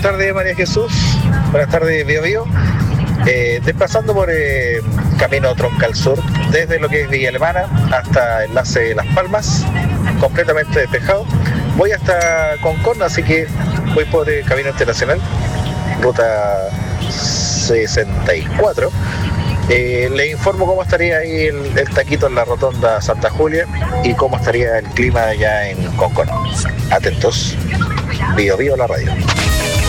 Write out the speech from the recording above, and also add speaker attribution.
Speaker 1: buenas tardes María Jesús, buenas tardes Bio Bio. Desplazando por camino Troncal Sur, desde lo que es Villa Alemana hasta Enlace de Las Palmas, completamente despejado. Voy hasta Concón, así que voy por el camino internacional, ruta 64. Le informo cómo estaría ahí el taquito en la rotonda Santa Julia y cómo estaría el clima allá en Concón. Atentos, Bio Bio la radio.